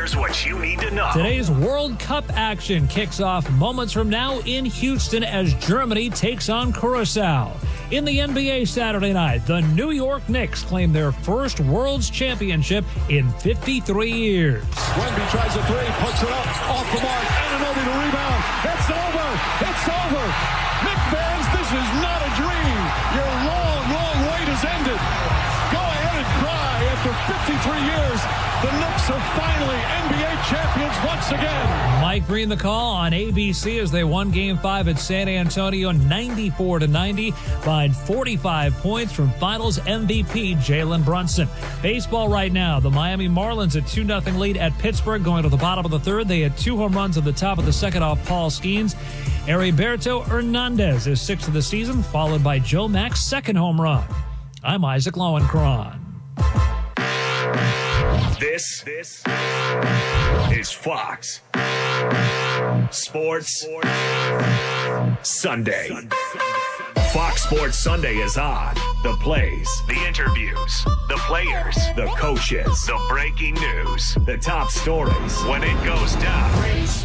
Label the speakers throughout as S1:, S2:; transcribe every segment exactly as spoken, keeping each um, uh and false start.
S1: Here's what you need to know.
S2: Today's World Cup action kicks off moments from now in Houston as Germany takes on Curacao. In the N B A Saturday night, the New York Knicks claim their first World's Championship in fifty-three years.
S3: Wemby tries a three, puts it up, off the mark, Anunoby to rebound. It's over. It's over. Knicks fans, this is not a dream. Your long, long wait has ended. Go ahead and cry. After fifty-three years, the Knicks are finally N B A champions once again.
S2: Mike Green the call on A B C as they won Game five at San Antonio ninety-four to ninety, behind forty-five points from Finals M V P Jalen Brunson. Baseball right now, the Miami Marlins a two nothing lead at Pittsburgh going to the bottom of the third. They had two home runs at the top of the second off Paul Skeens. Heriberto Hernandez is sixth of the season, followed by Joe Mack's second home run. I'm Isaac Lowenkron.
S1: This, this is Fox Sports Sunday. Fox Sports Sunday is on. The plays, the interviews, the players, the coaches, the breaking news, the top stories. When it goes down,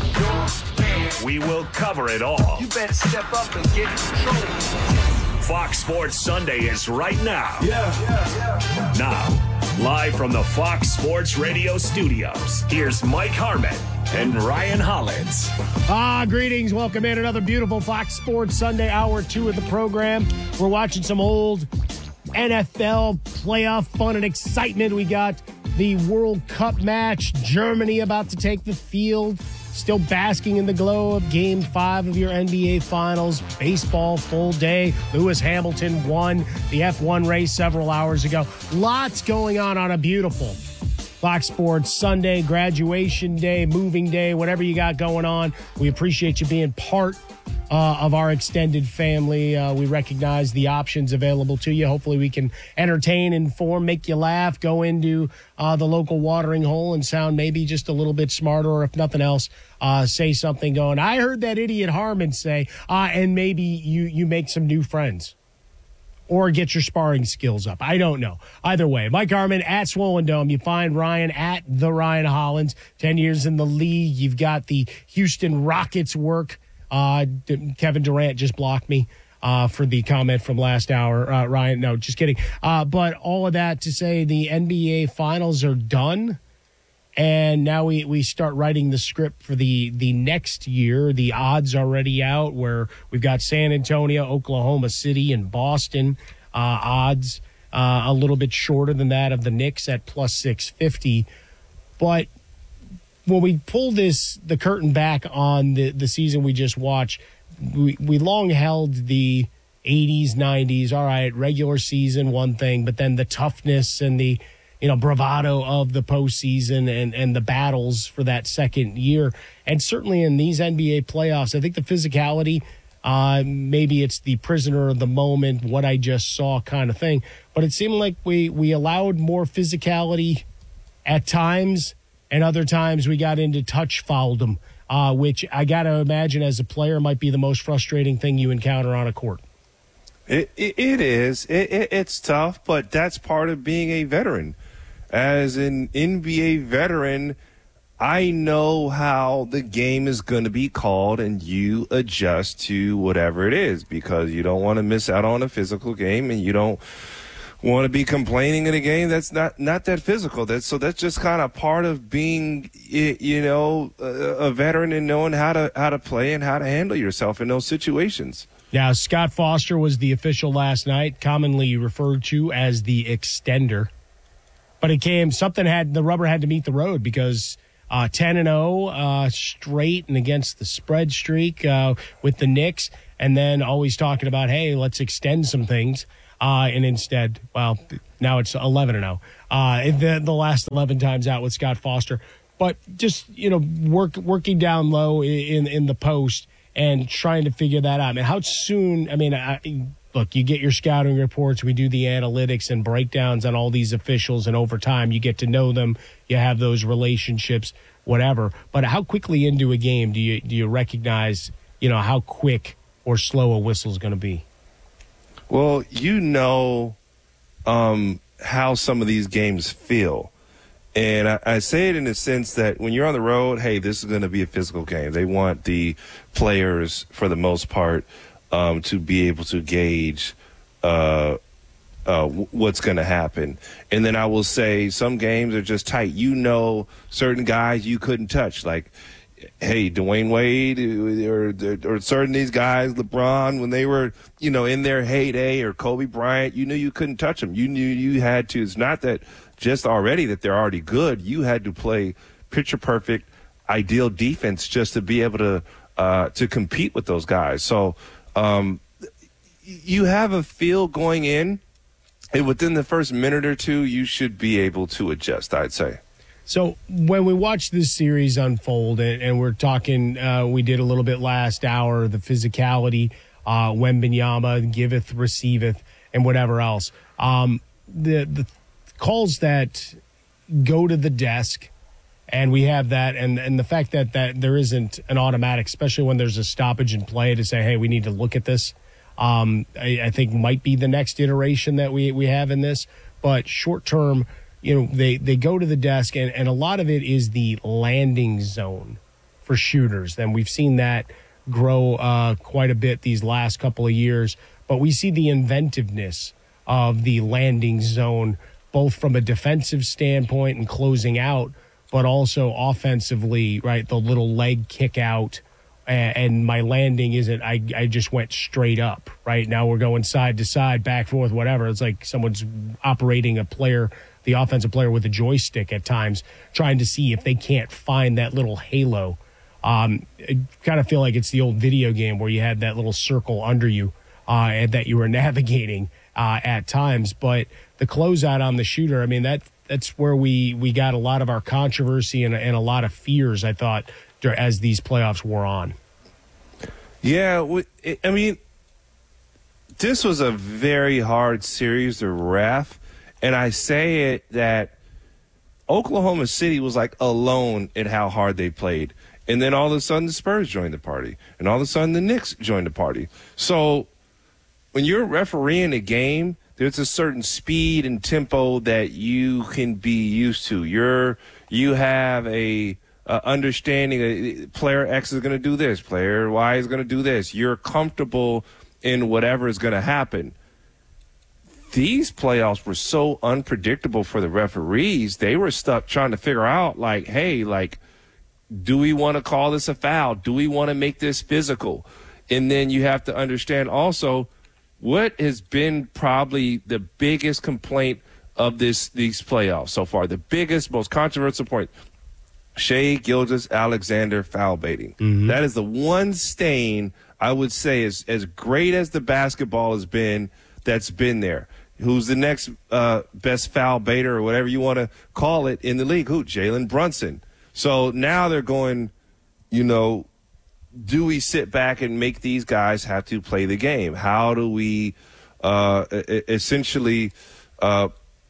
S1: we will cover it all.
S4: You better step up and get in control.
S1: Fox Sports Sunday is right now.
S3: Yeah, yeah, yeah.
S1: Now, live from the Fox Sports Radio studios, here's Mike Harmon and Ryan Hollins.
S5: Ah, greetings. Welcome in another beautiful Fox Sports Sunday, hour two of the program. We're watching some old N F L playoff fun and excitement. We got the World Cup match, Germany about to take the field, still basking in the glow of Game five of your N B A Finals. Baseball full day. Lewis Hamilton won the F one race several hours ago. Lots going on on a beautiful Fox Sports Sunday, graduation day, moving day, whatever you got going on. We appreciate you being part uh, of our extended family. Uh, we recognize the options available to you. Hopefully we can entertain, inform, make you laugh, go into uh, the local watering hole and sound maybe just a little bit smarter, or if nothing else, uh, say something going, I heard that idiot Harmon say, uh, and maybe you, you make some new friends. Or get your sparring skills up. I don't know. Either way, Mike Harmon at Swollen Dome. You find Ryan at the Ryan Hollins. Ten years in the league. You've got the Houston Rockets work. Uh, Kevin Durant just blocked me uh, for the comment from last hour. Uh, Ryan, no, just kidding. Uh, but all of that to say the N B A Finals are done. And now we, we start writing the script for the, the next year. The odds already out where we've got San Antonio, Oklahoma City, and Boston uh, odds uh, a little bit shorter than that of the Knicks at plus six fifty. But when we pull this the curtain back on the, the season we just watched, we, we long held the eighties, nineties, all right, regular season, one thing, but then the toughness and the you know, bravado of the postseason and, and the battles for that second year. And certainly in these N B A playoffs, I think the physicality, uh, maybe it's the prisoner of the moment, what I just saw kind of thing. But it seemed like we, we allowed more physicality at times, and other times we got into touch fouldom, uh, which I got to imagine as a player might be the most frustrating thing you encounter on a court.
S6: It, it, it is. It, it, it's tough, but that's part of being a veteran. As an N B A veteran, I know how the game is going to be called, and you adjust to whatever it is because you don't want to miss out on a physical game, and you don't want to be complaining in a game that's not, not that physical. That's, so that's just kind of part of being, you know, a, a veteran and knowing how to how to play and how to handle yourself in those situations.
S5: Now, Scott Foster was the official last night, commonly referred to as the extender. But it came, something had, the rubber had to meet the road because uh, ten and oh uh, straight and against the spread streak uh, with the Knicks, and then always talking about, hey, let's extend some things. Uh, and instead, well, now it's eleven and oh. Uh, the, the last eleven times out with Scott Foster. But just, you know, work, working down low in, in the post and trying to figure that out. I mean, how soon, I mean, I, look, you get your scouting reports. We do the analytics and breakdowns on all these officials, and over time you get to know them. You have those relationships, whatever. But how quickly into a game do you do you recognize, you know, how quick or slow a whistle is going to be?
S6: Well, you know um, how some of these games feel. And I, I say it in the sense that when you're on the road, hey, this is going to be a physical game. They want the players, for the most part, um, to be able to gauge uh, uh, w- what's going to happen. And then I will say some games are just tight. You know certain guys you couldn't touch, like, hey, Dwayne Wade or, or, or certain these guys, LeBron, when they were, you know, in their heyday, or Kobe Bryant, you knew you couldn't touch them. You knew you had to. It's not that just already that they're already good. You had to play picture perfect, ideal defense just to be able to uh, to compete with those guys. So um, you have a feel going in, and within the first minute or two, you should be able to adjust, I'd say.
S5: So when we watch this series unfold, and, and we're talking, uh, we did a little bit last hour, the physicality, uh, Wembanyama, giveth, receiveth, and whatever else. Um, the the calls that go to the desk, and we have that, and, and the fact that, that there isn't an automatic, especially when there's a stoppage in play, to say, hey, we need to look at this, um, I, I think might be the next iteration that we, we have in this. But short-term, you know, they, they go to the desk, and, and a lot of it is the landing zone for shooters. And we've seen that grow uh, quite a bit these last couple of years. But we see the inventiveness of the landing zone, both from a defensive standpoint and closing out, but also offensively, right? The little leg kick out, and, and my landing isn't, I, I just went straight up, right? Now we're going side to side, back, forth, whatever. It's like someone's operating a player, the offensive player, with a joystick at times, trying to see if they can't find that little halo. Um, I kind of feel like it's the old video game where you had that little circle under you uh, and that you were navigating uh, at times. But the closeout on the shooter, I mean, that that's where we, we got a lot of our controversy and, and a lot of fears, I thought, as these playoffs wore on.
S6: Yeah, I mean, this was a very hard series to ref. And I say it that Oklahoma City was like alone in how hard they played. And then all of a sudden the Spurs joined the party. And all of a sudden the Knicks joined the party. So when you're refereeing a game, there's a certain speed and tempo that you can be used to. You're you have a, a understanding of player X is going to do this, player Y is going to do this. You're comfortable in whatever is going to happen. These playoffs were so unpredictable for the referees. They were stuck trying to figure out, like, hey, like, do we want to call this a foul? Do we want to make this physical? And then you have to understand also what has been probably the biggest complaint of this these playoffs so far, the biggest, most controversial point, Shai Gilgeous-Alexander foul baiting. Mm-hmm. That is the one stain I would say is as great as the basketball has been that's been there. Who's the next uh, best foul baiter or whatever you want to call it in the league? Who? Jalen Brunson. So now they're going, you know, do we sit back and make these guys have to play the game? How do we uh, essentially uh,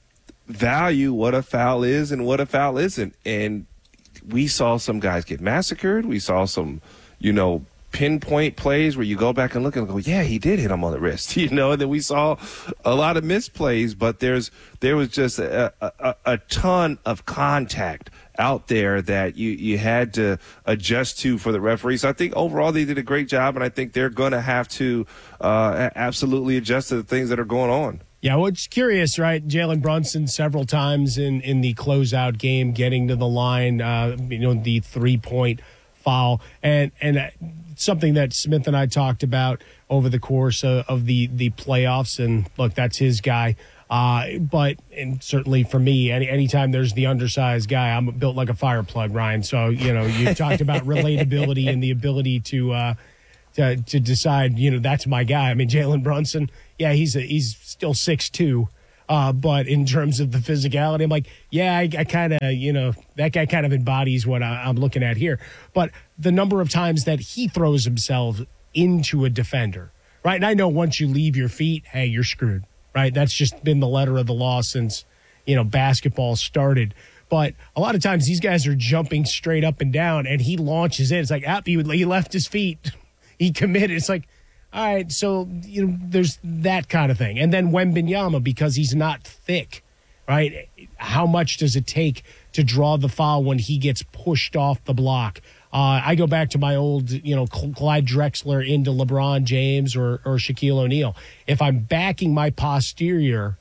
S6: value what a foul is and what a foul isn't? And we saw some guys get massacred. We saw some, you know, pinpoint plays where you go back and look and go, yeah, he did hit him on the wrist, you know. And then we saw a lot of misplays, but there's there was just a, a, a ton of contact out there that you, you had to adjust to for the referees. So I think overall they did a great job, and I think they're going to have to uh, absolutely adjust to the things that are going on.
S5: Yeah, well, it's curious, right? Jalen Brunson several times in, in the closeout game, getting to the line, uh, you know, the three-point foul. And and something that Smith and I talked about over the course of, of the, the playoffs. And, look, that's his guy. Uh, but and certainly for me, any anytime there's the undersized guy, I'm built like a fire plug, Ryan. So, you know, you talked about relatability and the ability to uh, to to decide, you know, that's my guy. I mean, Jalen Brunson, yeah, he's a, he's still six two. Uh, but in terms of the physicality, I'm like, yeah, I, I kind of, you know, that guy kind of embodies what I, I'm looking at here. But the number of times that he throws himself into a defender, right? And I know once you leave your feet, hey, you're screwed, right? That's just been the letter of the law since, you know, basketball started. But a lot of times these guys are jumping straight up and down, and he launches in. It's like, ah, he left his feet. He committed. It's like, all right, so, you know, there's that kind of thing. And then Wembanyama, because he's not thick, right? How much does it take to draw the foul when he gets pushed off the block? Uh, I go back to my old, you know, Clyde Drexler into LeBron James or, or Shaquille O'Neal. If I'm backing my posterior,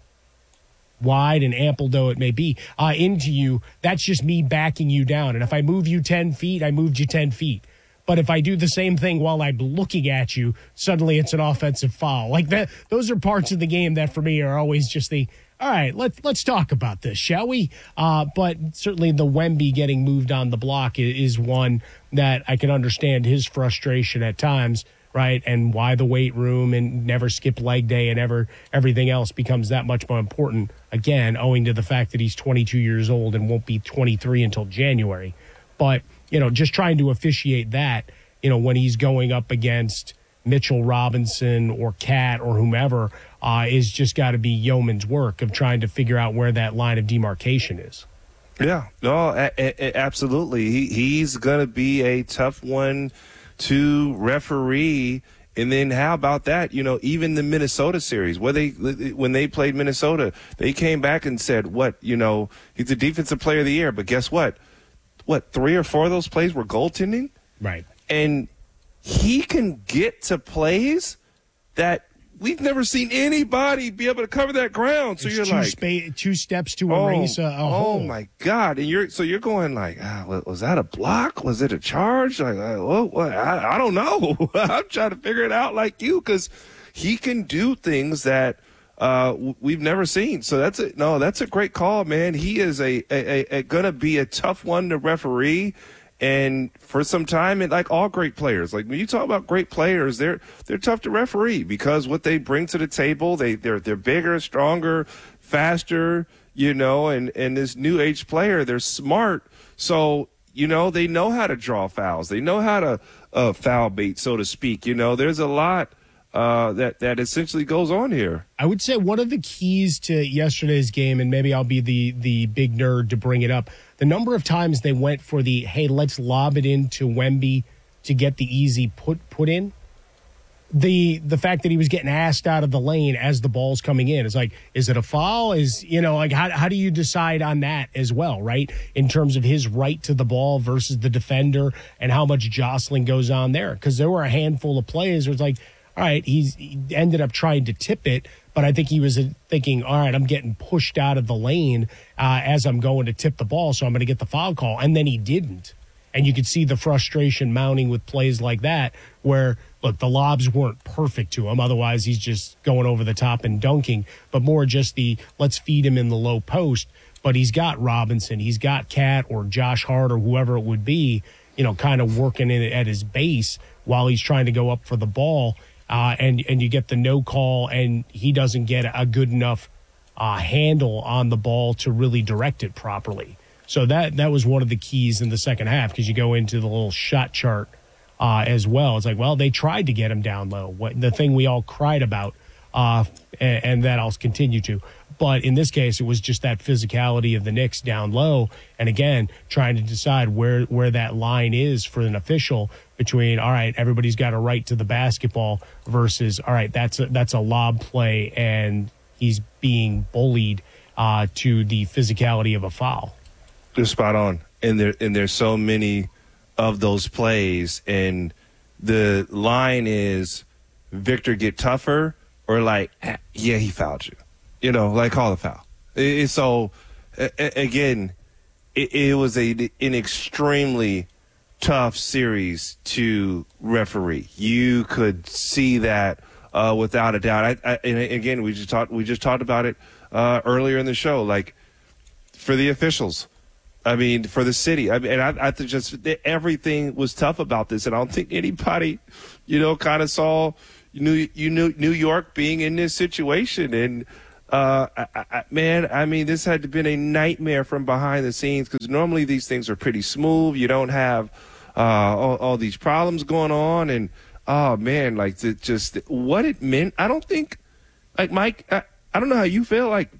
S5: wide and ample though it may be, uh, into you, that's just me backing you down. And if I move you ten feet, I moved you ten feet. But if I do the same thing while I'm looking at you, suddenly it's an offensive foul. Like that, those are parts of the game that for me are always just the, all right, let's let's talk about this, shall we? Uh, but certainly the Wemby getting moved on the block is, is one that I can understand his frustration at times, right? And why the weight room and never skip leg day and ever everything else becomes that much more important, again, owing to the fact that he's twenty-two years old and won't be twenty-three until January. But, you know, just trying to officiate that, you know, when he's going up against Mitchell Robinson or Cat or whomever, uh, is just got to be yeoman's work of trying to figure out where that line of demarcation is.
S6: Yeah, no, a- a- absolutely. He, he's going to be a tough one to referee. And then how about that? You know, even the Minnesota series, where they when they played Minnesota, they came back and said, what, you know, he's the defensive player of the year. But guess what? What, three or four of those plays were goaltending?
S5: Right.
S6: And he can get to plays that we've never seen anybody be able to cover that ground. So
S5: it's
S6: you're
S5: two
S6: like
S5: spa- two steps to
S6: oh,
S5: erase a, a
S6: oh
S5: hole.
S6: my God! And you're so you're going like, ah, was that a block? Was it a charge? Like, uh, well, what? I, I don't know. I'm trying to figure it out like you, because he can do things that uh, we've never seen. So that's a no. That's a great call, man. He is a, a, a, a gonna be a tough one to referee. And for some time, and like all great players, like when you talk about great players, they're they're tough to referee because what they bring to the table, they they're they're bigger, stronger, faster, you know, and and this new age player, they're smart, so you know they know how to draw fouls, they know how to uh, foul bait, so to speak. You know, there's a lot uh, that that essentially goes on here.
S5: I would say one of the keys to yesterday's game, and maybe I'll be the the big nerd to bring it up, the number of times they went for the, hey, let's lob it into Wemby to get the easy put put in. The the fact that he was getting asked out of the lane as the ball's coming in. It's like, is it a foul? Is, you know, like how how do you decide on that as well, right? In terms of his right to the ball versus the defender and how much jostling goes on there. Because there were a handful of plays where it's like, all right, he's, he ended up trying to tip it, but I think he was thinking, all right, I'm getting pushed out of the lane uh, as I'm going to tip the ball, so I'm going to get the foul call. And then he didn't. And you could see the frustration mounting with plays like that where, look, the lobs weren't perfect to him. Otherwise, he's just going over the top and dunking. But more just the let's feed him in the low post. But he's got Robinson, he's got Cat or Josh Hart or whoever it would be, you know, kind of working in at his base while he's trying to go up for the ball. Uh, and, and you get the no call, and he doesn't get a good enough uh, handle on the ball to really direct it properly. So that that was one of the keys in the second half, because you go into the little shot chart uh, as well. It's like, well, they tried to get him down low, what, the thing we all cried about, uh, and, and that I'll continue to. But in this case, it was just that physicality of the Knicks down low. And again, trying to decide where, where that line is for an official between, all right, everybody's got a right to the basketball versus, all right, that's a, that's a lob play and he's being bullied uh, to the physicality of a foul.
S6: You're spot on. And there and there's so many of those plays, and the line is Victor get tougher or like, yeah, he fouled you. You know, like call the foul. It, it, so, a, again, it, it was a, an extremely tough series to referee. You could see that uh, without a doubt. I, I, and again, we just talked. We just talked about it uh, earlier in the show. Like for the officials, I mean, for the city. I mean, and I, I think just everything was tough about this, and I don't think anybody, you know, kind of saw New you knew New York being in this situation. And uh, I, I, man, I mean, this had to been a nightmare from behind the scenes, because normally these things are pretty smooth. You don't have uh, all, all these problems going on, and oh man, like the, just what it meant. I don't think, like Mike, I, I don't know how you feel. Like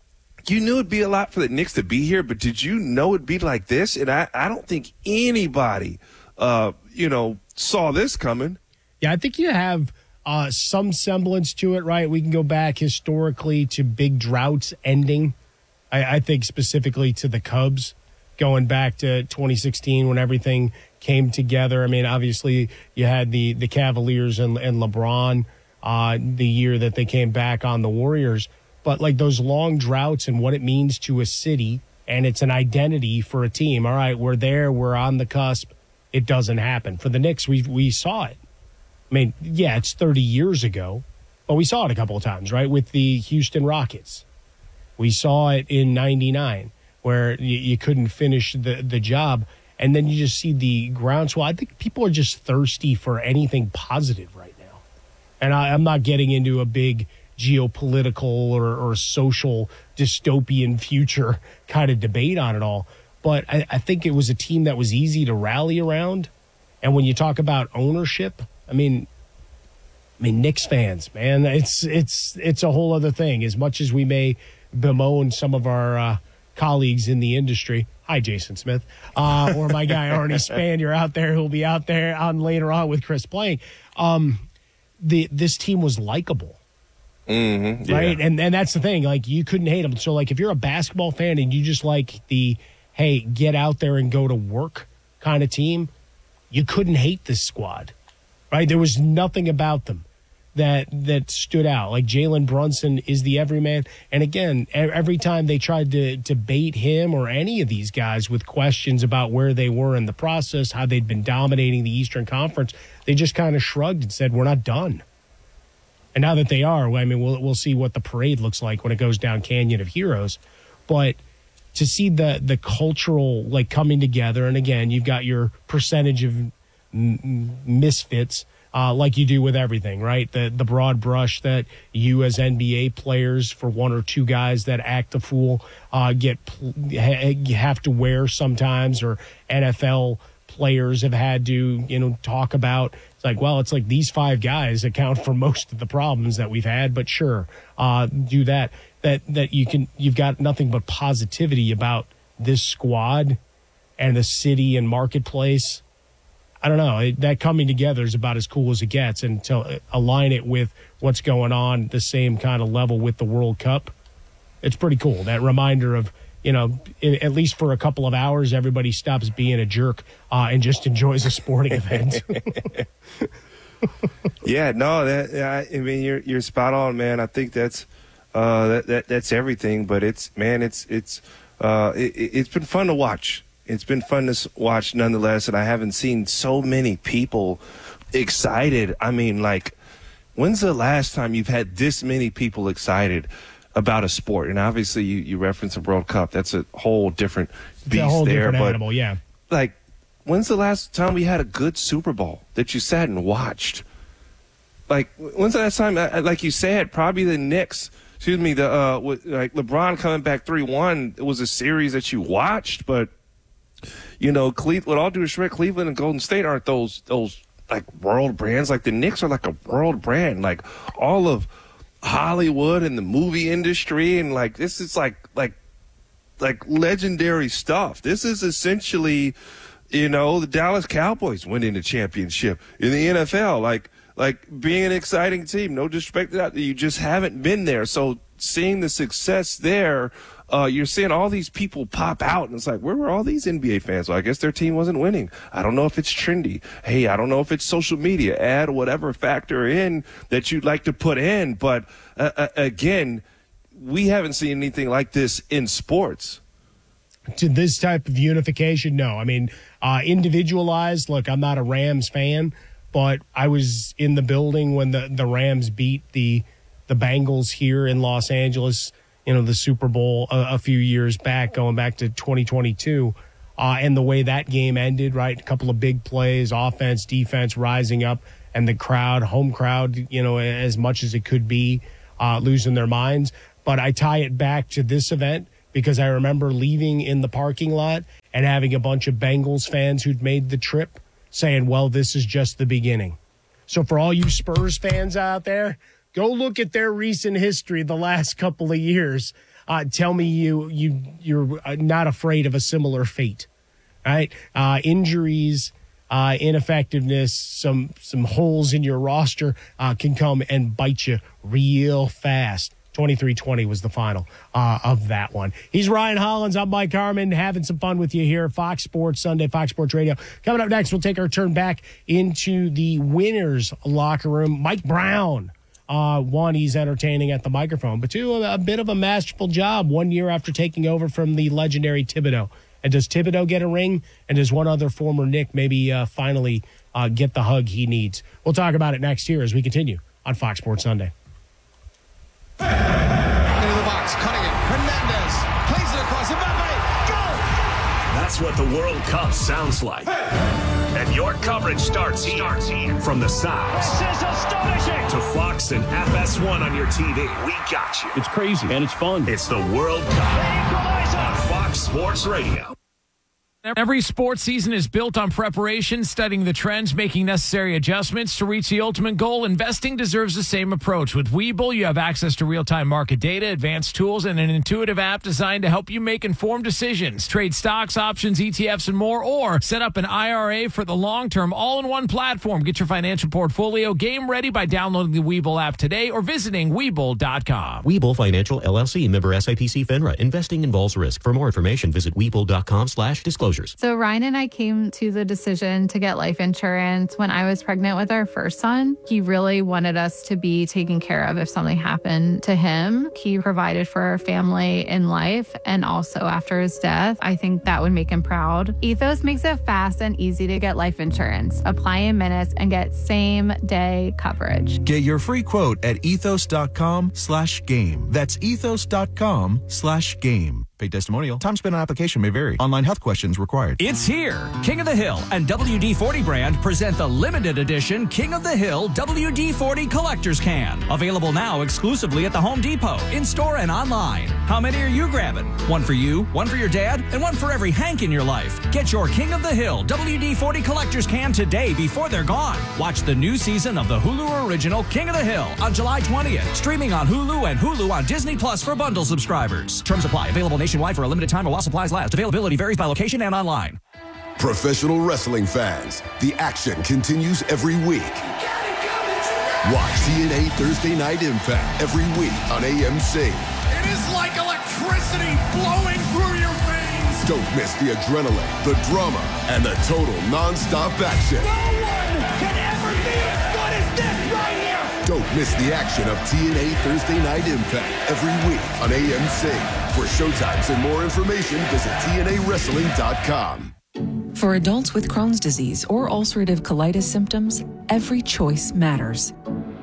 S6: you knew it'd be a lot for the Knicks to be here, but did you know it'd be like this? And I, I don't think anybody, uh, you know, saw this coming.
S5: Yeah, I think you have uh, some semblance to it, right? We can go back historically to big droughts ending I, I think specifically to the Cubs, going back to twenty sixteen when everything came together. I mean, obviously you had the, the Cavaliers and, and LeBron uh, the year that they came back on the Warriors. But, like, those long droughts and what it means to a city, and it's an identity for a team. All right, we're there. We're on the cusp. It doesn't happen. For the Knicks, we we saw it. I mean, yeah, it's thirty years ago, but we saw it a couple of times, right, with the Houston Rockets. We saw it in ninety-nine where you, you couldn't finish the, the job, and then you just see the groundswell. I think people are just thirsty for anything positive right now. And I, I'm not getting into a big geopolitical or, or social dystopian future kind of debate on it all. But I, I think it was a team that was easy to rally around. And when you talk about ownership, I mean, I mean, Knicks fans, man, it's it's it's a whole other thing. As much as we may bemoan some of our uh, colleagues in the industry, hi, Jason Smith, uh, or my guy Arnie Spanier out there who'll be out there on later on with Chris playing. Um, the this team was likable.
S6: Mm-hmm, yeah.
S5: Right. And and that's the thing. Like, you couldn't hate them. So, like, if you're a basketball fan and you just like the, hey, get out there and go to work kind of team, you couldn't hate this squad. Right. There was nothing about them that that stood out. Like, Jalen Brunson is the everyman. And again, every time they tried to, to bait him or any of these guys with questions about where they were in the process, how they'd been dominating the Eastern Conference, they just kind of shrugged and said, we're not done. And now that they are, I mean, we'll we'll see what the parade looks like when it goes down Canyon of Heroes. But to see the the cultural, like, coming together, and again, you've got your percentage of m- misfits, uh, like you do with everything, right? The the broad brush that you as N B A players, for one or two guys that act a fool, uh, get ha- have to wear sometimes, or N F L players have had to, you know, talk about. It's like, well, it's like these five guys account for most of the problems that we've had, but sure, uh, do that. That that you can, you've got nothing but positivity about this squad and the city and marketplace. I don't know. It, that coming together is about as cool as it gets, and to align it with what's going on, the same kind of level with the World Cup, it's pretty cool. That reminder of, you know, at least for a couple of hours, everybody stops being a jerk uh, and just enjoys a sporting event.
S6: Yeah, no, that yeah, I mean, you're you're spot on, man. I think that's uh, that, that that's everything. But it's man, it's it's uh, it, it's been fun to watch. It's been fun to watch, nonetheless. And I haven't seen so many people excited. I mean, like, when's the last time you've had this many people excited about a sport? And obviously you, you reference the World Cup. That's a whole different beast
S5: it's a whole
S6: there.
S5: Different
S6: but
S5: animal, yeah.
S6: Like, when's the last time we had a good Super Bowl that you sat and watched? Like, when's the last time, like you said, probably the Knicks, excuse me, the uh, with, like LeBron coming back three one, it was a series that you watched, but, you know, Cle- with all due respect, Cleveland and Golden State aren't those, those like, world brands. Like, the Knicks are like a world brand. Like, all of Hollywood and the movie industry, and like this is like like like legendary stuff. This is essentially, you know, the Dallas Cowboys winning the championship in the N F L. Like like being an exciting team. No disrespect to that, you just haven't been there. So seeing the success there, uh, you're seeing all these people pop out, and it's like, where were all these N B A fans? Well, I guess their team wasn't winning. I don't know if it's trendy. Hey, I don't know if it's social media. Add whatever factor in that you'd like to put in. But, uh, uh, again, we haven't seen anything like this in sports.
S5: To this type of unification, no. I mean, uh, individualized, look, I'm not a Rams fan, but I was in the building when the, the Rams beat the the Bengals here in Los Angeles, you know, the Super Bowl a, a few years back, going back to twenty twenty-two, uh, and the way that game ended, right? A couple of big plays, offense, defense rising up, and the crowd, home crowd, you know, as much as it could be, uh, losing their minds. But I tie it back to this event because I remember leaving in the parking lot and having a bunch of Bengals fans who'd made the trip saying, well, this is just the beginning. So for all you Spurs fans out there, go look at their recent history the last couple of years. Uh, tell me you, you, you're not afraid of a similar fate, right? Uh, injuries, uh, ineffectiveness, some some holes in your roster uh, can come and bite you real fast. twenty-three twenty was the final uh, of that one. He's Ryan Hollins. I'm Mike Harmon, having some fun with you here. Fox Sports Sunday, Fox Sports Radio. Coming up next, we'll take our turn back into the winners' locker room. Mike Brown. Uh, one, he's entertaining at the microphone, but two, a, a bit of a masterful job one year after taking over from the legendary Thibodeau. And does Thibodeau get a ring? And does one other former Knick maybe uh, finally uh, get the hug he needs? We'll talk about it next year as we continue on Fox Sports Sunday.
S7: Into the box, cutting it. Hernandez plays it across. Mbappe, go!
S1: That's what the World Cup sounds like. And your coverage starts here. Starts here. From the Sounds.
S3: This is astonishing.
S1: To Fox and F S one on your T V. We got you.
S3: It's crazy, and it's fun.
S1: It's the World Cup on Fox Sports Radio.
S8: Every sports season is built on preparation, studying the trends, making necessary adjustments to reach the ultimate goal. Investing deserves the same approach. With Webull, you have access to real-time market data, advanced tools, and an intuitive app designed to help you make informed decisions. Trade stocks, options, E T Fs, and more, or set up an I R A for the long-term all-in-one platform. Get your financial portfolio game ready by downloading the Webull app today or visiting Webull dot com.
S9: Webull Financial, L L C, member S I P C FINRA. Investing involves risk. For more information, visit Webull dot com slash disclosures.
S10: So Ryan and I came to the decision to get life insurance when I was pregnant with our first son. He really wanted us to be taken care of if something happened to him. He provided for our family in life and also after his death. I think that would make him proud. Ethos makes it fast and easy to get life insurance. Apply in minutes and get same day coverage.
S11: Get your free quote at ethos dot com slash game. That's ethos dot com slash game. Paid testimonial. Time spent on application may vary. Online health questions required.
S12: It's here. King of the Hill and W D forty brand present the limited edition King of the Hill W D forty Collector's Can. Available now exclusively at the Home Depot, in-store and online. How many are you grabbing? One for you, one for your dad, and one for every Hank in your life. Get your King of the Hill W D forty Collector's Can today before they're gone. Watch the new season of the Hulu original King of the Hill on July twentieth. Streaming on Hulu and Hulu on Disney Plus for bundle subscribers. Terms apply. Available nationwide for a limited time while supplies last. Availability varies by location and online.
S13: Professional wrestling fans, the action continues every week. Watch T N A Thursday Night Impact every week on A M C.
S7: It is like electricity flowing through your veins.
S13: Don't miss the adrenaline, the drama, and the total non-stop action.
S7: No one can ever be as good as this right here.
S13: Don't miss the action of T N A Thursday Night Impact every week on A M C. For showtimes and more information, visit T N A wrestling dot com.
S14: For adults with Crohn's disease or ulcerative colitis symptoms, every choice matters.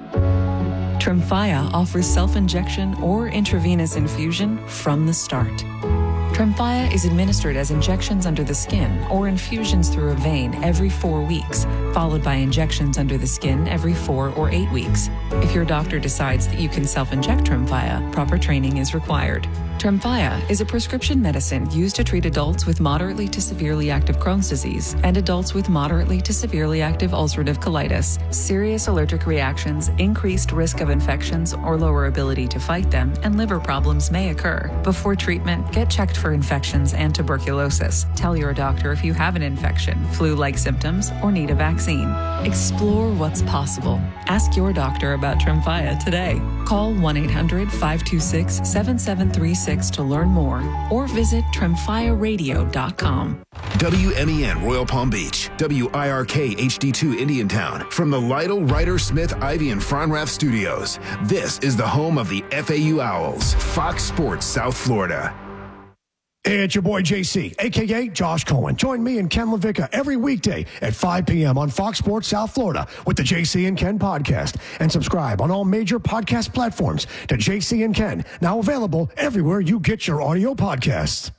S14: Tremfya offers self-injection or intravenous infusion from the start. Tremfya is administered as injections under the skin or infusions through a vein every four weeks, followed by injections under the skin every four or eight weeks. If your doctor decides that you can self-inject Tremfya, proper training is required. Tremfya is a prescription medicine used to treat adults with moderately to severely active Crohn's disease and adults with moderately to severely active ulcerative colitis. Serious allergic reactions, increased risk of infections or lower ability to fight them, and liver problems may occur. Before treatment, get checked for infections and tuberculosis. Tell your doctor if you have an infection, flu-like symptoms, or need a vaccine. Explore what's possible. Ask your doctor about Tremfya today. Call one eight hundred five two six seven seven three six to learn more or visit tremfya radio dot com.
S15: W M E N Royal Palm Beach, W I R K H D two Indiantown. From the Lytle, Ryder, Smith, Ivy, and Fronrath studios, this is the home of the F A U Owls, Fox Sports South Florida.
S16: Hey, it's your boy J C, a k a. Josh Cohen. Join me and Ken LaVicka every weekday at five p.m. on Fox Sports South Florida with the J C and Ken podcast. And subscribe on all major podcast platforms to J C and Ken, now available everywhere you get your audio podcasts.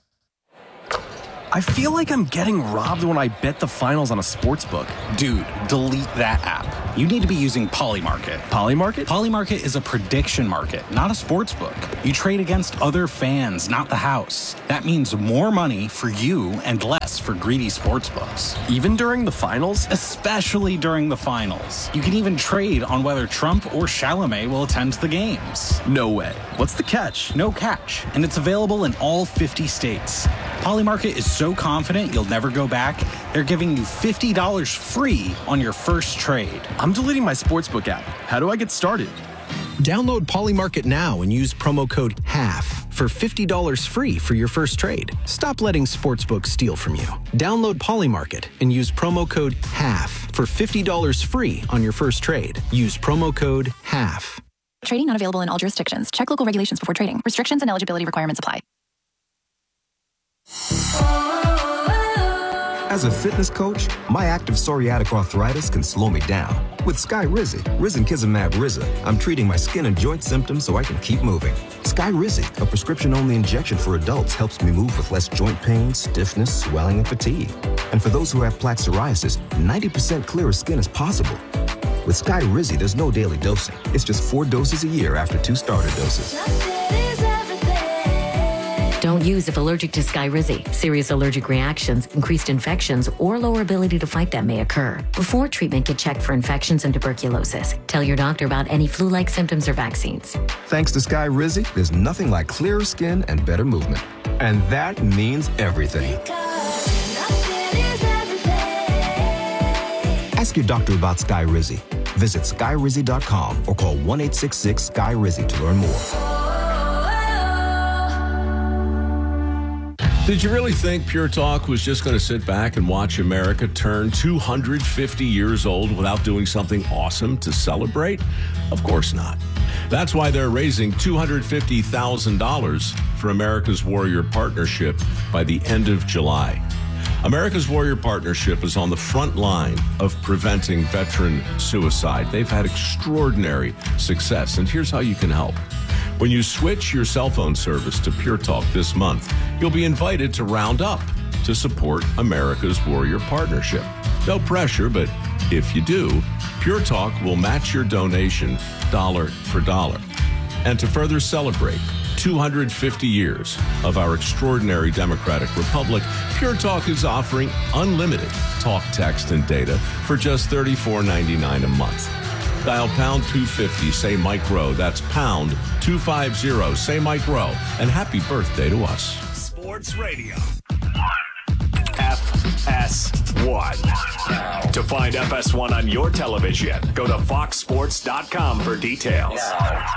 S17: I feel like I'm getting robbed when I bet the finals on a sports book.
S18: Dude, delete that app. You need to be using Polymarket.
S17: Polymarket?
S18: Polymarket is a prediction market, not a sports book. You trade against other fans, not the house. That means more money for you and less for greedy sports books.
S17: Even during the finals?
S18: Especially during the finals. You can even trade on whether Trump or Chalamet will attend the games.
S17: No way. What's the catch?
S18: No catch. And it's available in all fifty states. Polymarket is so confident you'll never go back, they're giving you fifty dollars free on your first trade.
S17: I'm deleting my sportsbook app. How do I get started?
S19: Download Polymarket now and use promo code HALF for fifty dollars free for your first trade. Stop letting sportsbooks steal from you. Download Polymarket and use promo code HALF for fifty dollars free on your first trade. Use promo code HALF.
S20: Trading not available in all jurisdictions. Check local regulations before trading. Restrictions and eligibility requirements apply.
S21: As a fitness coach, my active psoriatic arthritis can slow me down. With Skyrizi, Risankizumab Riza, I'm treating my skin and joint symptoms so I can keep moving. Skyrizi, a prescription-only injection for adults, helps me move with less joint pain, stiffness, swelling, and fatigue. And for those who have plaque psoriasis, ninety percent clearer skin is possible. With Skyrizi, there's no daily dosing. It's just four doses a year after two starter doses.
S22: Don't use if allergic to Skyrizi. Serious allergic reactions, increased infections, or lower ability to fight them may occur. Before treatment, get checked for infections and tuberculosis. Tell your doctor about any flu-like symptoms or vaccines.
S21: Thanks to Skyrizi, there's nothing like clearer skin and better movement. And that means everything. Ask your doctor about Skyrizi. Visit Skyrizi dot com or call one eight six six Sky Rizi to learn more.
S23: Did you really think Pure Talk was just going to sit back and watch America turn two hundred fifty years old without doing something awesome to celebrate? Of course not. That's why they're raising two hundred fifty thousand dollars for America's Warrior Partnership by the end of July. America's Warrior Partnership is on the front line of preventing veteran suicide. They've had extraordinary success, and here's how you can help. When you switch your cell phone service to Pure Talk this month, you'll be invited to round up to support America's Warrior Partnership. No pressure, but if you do, Pure Talk will match your donation dollar for dollar. And to further celebrate two hundred fifty years of our extraordinary democratic republic, Pure Talk is offering unlimited talk, text, and data for just thirty-four ninety-nine a month. Dial pound two fifty, say Mike Rowe. That's pound two fifty, say Mike Rowe. And happy birthday to us.
S1: Sports Radio. F S one. To find F S one on your television, go to fox sports dot com for details.